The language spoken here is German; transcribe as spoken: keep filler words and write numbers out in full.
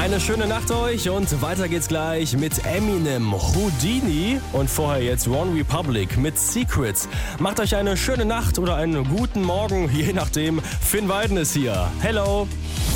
Eine schöne Nacht euch und weiter geht's gleich mit Eminem, Houdini und vorher jetzt One Republic mit Secrets. Macht euch eine schöne Nacht oder einen guten Morgen, je nachdem. Finn Weiden ist hier. Hello!